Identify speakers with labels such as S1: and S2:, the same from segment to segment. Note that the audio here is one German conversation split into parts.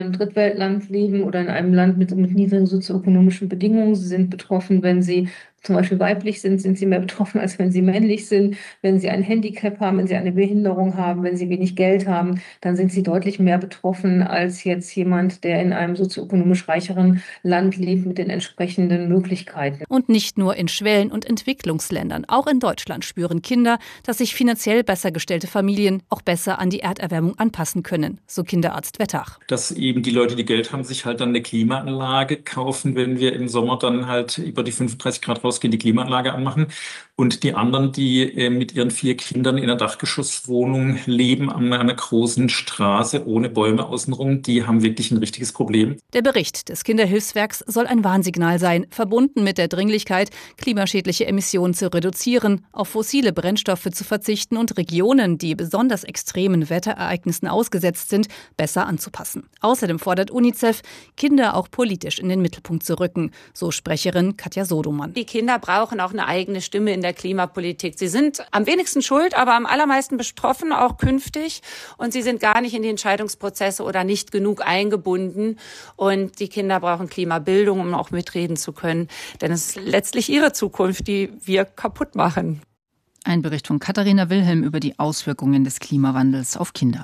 S1: einem Drittweltland leben oder in einem Land mit niedrigen sozioökonomischen Bedingungen. Sie sind betroffen, wenn sie zum Beispiel weiblich sind, sind sie mehr betroffen, als wenn sie männlich sind. Wenn sie ein Handicap haben, wenn sie eine Behinderung haben, wenn sie wenig Geld haben, dann sind sie deutlich mehr betroffen als jetzt jemand, der in einem sozioökonomisch reicheren Land lebt mit den entsprechenden Möglichkeiten.
S2: Und nicht nur in Schwellen- und Entwicklungsländern. Auch in Deutschland spüren Kinder, dass sich finanziell besser gestellte Familien auch besser an die Erderwärmung anpassen können, so Kinderarzt Wettach.
S3: Dass eben die Leute, die Geld haben, sich halt dann eine Klimaanlage kaufen, wenn wir im Sommer dann halt über die 35 Grad rausgehen, die Klimaanlage anmachen. Und die anderen, die mit ihren 4 Kindern in einer Dachgeschosswohnung leben, an einer großen Straße ohne Bäume außenrum, die haben wirklich ein richtiges Problem.
S2: Der Bericht des Kinderhilfswerks soll ein Warnsignal sein, verbunden mit der Dringlichkeit, klimaschädliche Emissionen zu reduzieren, auf fossile Brennstoffe zu verzichten und Regionen, die besonders extremen Wetterereignissen ausgesetzt sind, besser anzupassen. Außerdem fordert UNICEF, Kinder auch politisch in den Mittelpunkt zu rücken, so Sprecherin Katja Sodomann.
S4: Die Kinder brauchen auch eine eigene Stimme in der Klimapolitik. Sie sind am wenigsten schuld, aber am allermeisten betroffen, auch künftig. Und sie sind gar nicht in die Entscheidungsprozesse oder nicht genug eingebunden. Und die Kinder brauchen Klimabildung, um auch mitreden zu können. Denn es ist letztlich ihre Zukunft, die wir kaputt machen.
S2: Ein Bericht von Katharina Wilhelm über die Auswirkungen des Klimawandels auf Kinder.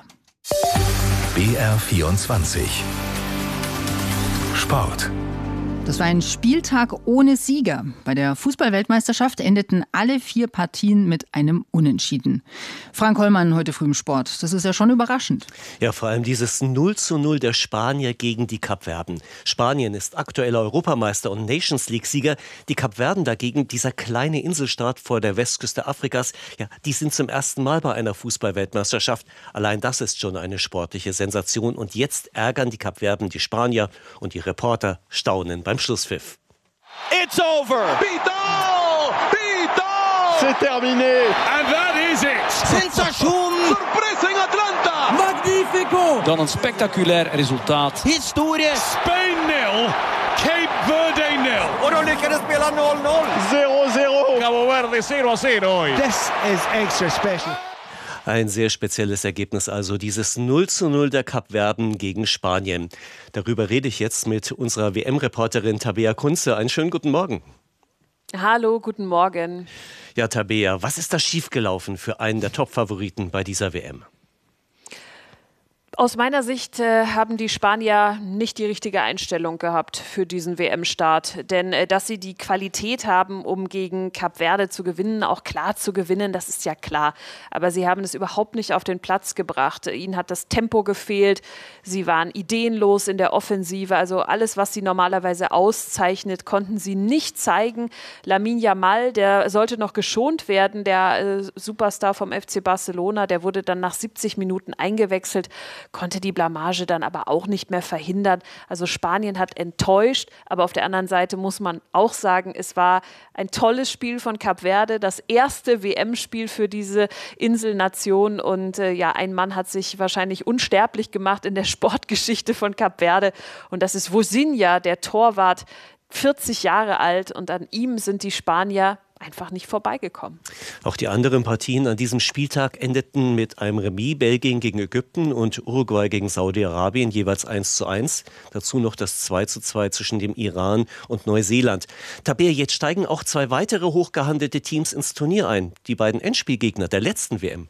S5: BR24 Sport.
S2: Das war ein Spieltag ohne Sieger. Bei der Fußball-Weltmeisterschaft endeten alle 4 Partien mit einem Unentschieden. Frank Hollmann heute früh im Sport. Das ist ja schon überraschend.
S6: Ja, vor allem dieses 0:0 der Spanier gegen die Kapverden. Spanien ist aktueller Europameister und Nations League-Sieger. Die Kapverden dagegen, dieser kleine Inselstaat vor der Westküste Afrikas, ja, die sind zum ersten Mal bei einer Fußball-Weltmeisterschaft. Allein das ist schon eine sportliche Sensation. Und jetzt ärgern die Kapverden die Spanier und die Reporter staunen beim Schlusspfiff.
S7: It's over. Vidal! Vidal! C'est terminé. And that is it.
S8: Sensation.
S7: Surpresa in Atlanta.
S8: Magnifico.
S9: Dan een spectaculair resultaat.
S8: Historie.
S7: Spain 0. Cape Verde 0.
S8: Och de lyckades spela 0-0.
S7: 0-0. Cabo Verde 0-0.
S8: This is extra special.
S6: Ein sehr spezielles Ergebnis also, dieses 0:0 der Kapverden gegen Spanien. Darüber rede ich jetzt mit unserer WM-Reporterin Tabea Kunze. Einen schönen guten Morgen.
S10: Hallo, guten Morgen.
S6: Ja, Tabea, was ist da schiefgelaufen für einen der Top-Favoriten bei dieser WM?
S10: Aus meiner Sicht haben die Spanier nicht die richtige Einstellung gehabt für diesen WM-Start. Denn dass sie die Qualität haben, um gegen Kap Verde zu gewinnen, auch klar zu gewinnen, das ist ja klar. Aber sie haben es überhaupt nicht auf den Platz gebracht. Ihnen hat das Tempo gefehlt. Sie waren ideenlos in der Offensive. Also alles, was sie normalerweise auszeichnet, konnten sie nicht zeigen. Lamine Yamal, der sollte noch geschont werden, der Superstar vom FC Barcelona, der wurde dann nach 70 Minuten eingewechselt, konnte die Blamage dann aber auch nicht mehr verhindern. Also Spanien hat enttäuscht, aber auf der anderen Seite muss man auch sagen, es war ein tolles Spiel von Kap Verde, das erste WM-Spiel für diese Inselnation und ein Mann hat sich wahrscheinlich unsterblich gemacht in der Sportgeschichte von Kap Verde und das ist Vozinha, der Torwart, 40 Jahre alt und an ihm sind die Spanier einfach nicht vorbeigekommen.
S6: Auch die anderen Partien an diesem Spieltag endeten mit einem Remis, Belgien gegen Ägypten und Uruguay gegen Saudi-Arabien, jeweils 1:1. Dazu noch das 2:2 zwischen dem Iran und Neuseeland. Tabea, jetzt steigen auch 2 weitere hochgehandelte Teams ins Turnier ein. Die beiden Endspielgegner der letzten WM.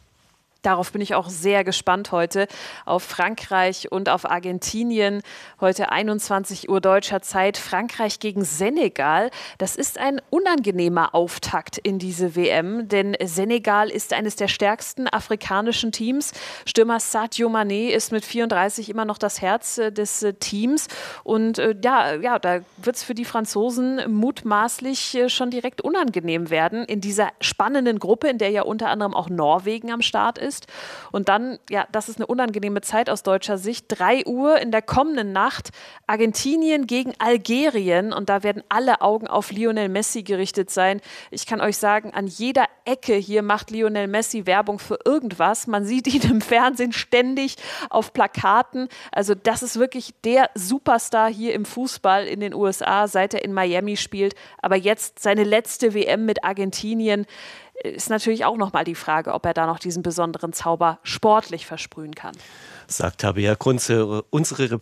S10: Darauf bin ich auch sehr gespannt heute, auf Frankreich und auf Argentinien. Heute 21 Uhr deutscher Zeit, Frankreich gegen Senegal. Das ist ein unangenehmer Auftakt in diese WM, denn Senegal ist eines der stärksten afrikanischen Teams. Stürmer Sadio Mané ist mit 34 immer noch das Herz des Teams. Und da wird es für die Franzosen mutmaßlich schon direkt unangenehm werden in dieser spannenden Gruppe, in der ja unter anderem auch Norwegen am Start ist. Und dann, das ist eine unangenehme Zeit aus deutscher Sicht, 3 Uhr in der kommenden Nacht, Argentinien gegen Algerien und da werden alle Augen auf Lionel Messi gerichtet sein. Ich kann euch sagen, an jeder Ecke hier macht Lionel Messi Werbung für irgendwas. Man sieht ihn im Fernsehen ständig auf Plakaten. Also das ist wirklich der Superstar hier im Fußball in den USA, seit er in Miami spielt. Aber jetzt seine letzte WM mit Argentinien. Ist natürlich auch nochmal die Frage, ob er da noch diesen besonderen Zauber sportlich versprühen kann.
S6: Sagt Tabea Kunze, unsere